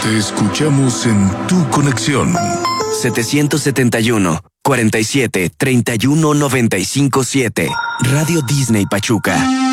Te escuchamos en tu conexión. 771-47-31-95-7. Radio Disney Pachuca.